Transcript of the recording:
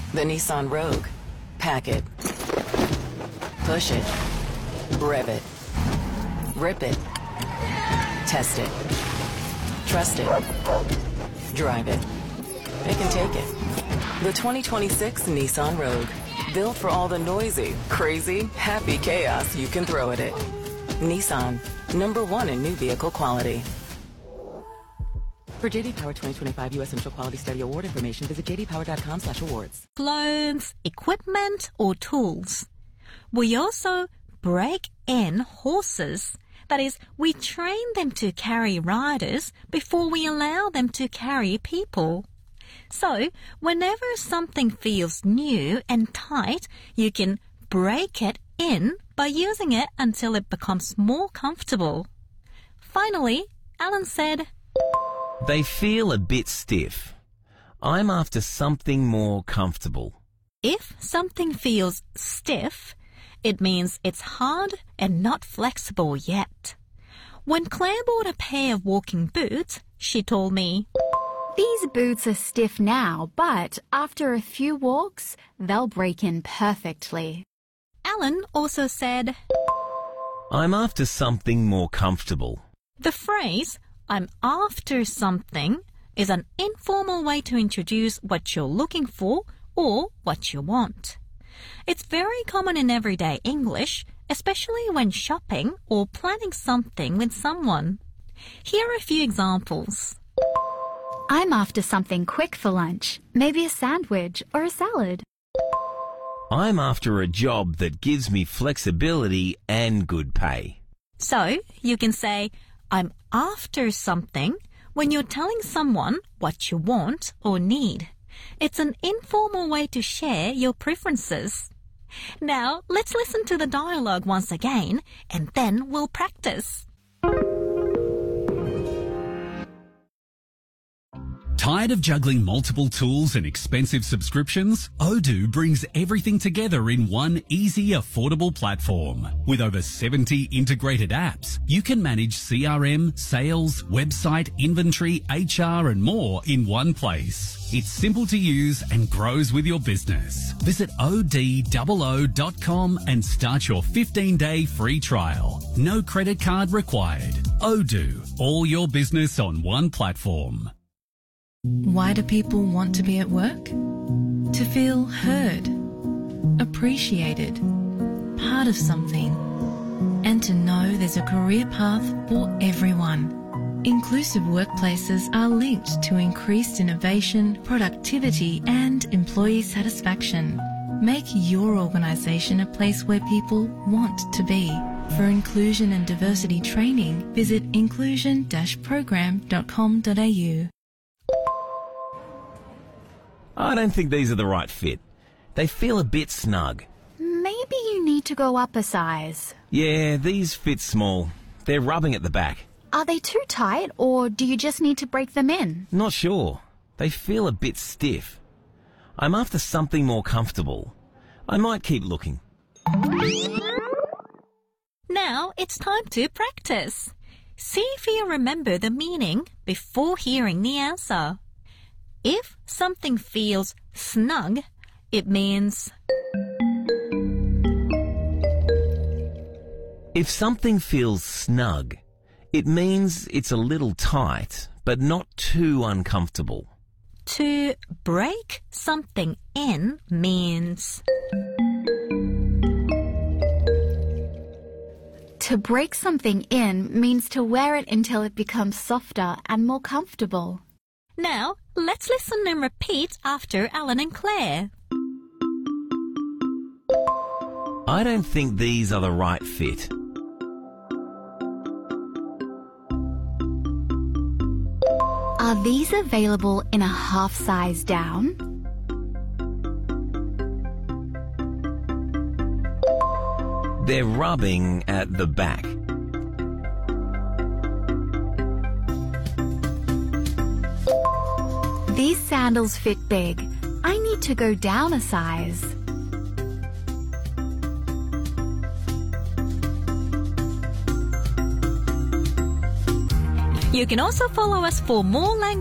The Nissan Rogue. Pack it. Push it. Rev it. Rip it. Test it. Trust it. Drive it. It can take it. The 2026 Nissan Rogue. Built for all the noisy, crazy, happy chaos you can throw at it. Nissan. #1 in new vehicle quality. For JD Power 2025 U.S. Central Quality Study Award information, visit jdpower.com/awards. Clothes, equipment, or tools. We also break in horses. That is, we train them to carry riders before we allow them to carry people. So, whenever something feels new and tight, you can break it in by using it until it becomes more comfortable. Finally, Alan said, They feel a bit stiff. I'm after something more comfortable. If something feels stiff, it means it's hard and not flexible yet. When Claire bought a pair of walking boots, she told me, These boots are stiff now, but after a few walks, they'll break in perfectly. Alan also said, I'm after something more comfortable. The phrase, I'm after something, is an informal way to introduce what you're looking for or what you want. It's very common in everyday English, especially when shopping or planning something with someone. Here are a few examples. I'm after something quick for lunch, maybe a sandwich or a salad. I'm after a job that gives me flexibility and good pay. So, you can say, I'm after something when you're telling someone what you want or need. It's an informal way to share your preferences. Now, let's listen to the dialogue once again, and then we'll practice. Tired of juggling multiple tools and expensive subscriptions? Odoo brings everything together in one easy, affordable platform. With over 70 integrated apps, you can manage CRM, sales, website, inventory, HR and more in one place. It's simple to use and grows with your business. Visit odoo.com and start your 15-day free trial. No credit card required. Odoo, all your business on one platform. Why do people want to be at work? To feel heard, appreciated, part of something, and to know there's a career path for everyone. Inclusive workplaces are linked to increased innovation, productivity, and employee satisfaction. Make your organisation a place where people want to be. For inclusion and diversity training, visit inclusion-program.com.au. I don't think these are the right fit. They feel a bit snug. Maybe you need to go up a size. Yeah, these fit small. They're rubbing at the back. Are they too tight, or do you just need to break them in? Not sure. They feel a bit stiff. I'm after something more comfortable. I might keep looking. Now it's time to practice. See if you remember the meaning before hearing the answer. If something feels snug, it means... If something feels snug, it means it's a little tight, but not too uncomfortable. To break something in means... To break something in means to wear it until it becomes softer and more comfortable. Now, let's listen and repeat after Alan and Claire. I don't think these are the right fit. Are these available in a half size down? They're rubbing at the back. These sandals fit big. I need to go down a size. You can also follow us for more language